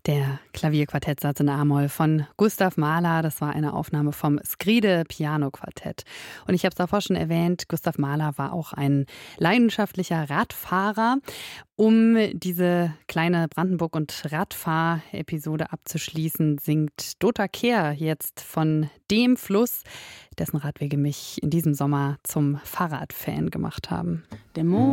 Der Klavierquartettsatz in A-Moll von Gustav Mahler, das war eine Aufnahme vom Skride Piano-Quartett. Und ich habe es davor schon erwähnt, Gustav Mahler war auch ein leidenschaftlicher Radfahrer. Um diese kleine Brandenburg- und Radfahr-Episode abzuschließen, singt Dota Kehr jetzt von dem Fluss, dessen Radwege mich in diesem Sommer zum Fahrradfan gemacht haben. Der Mond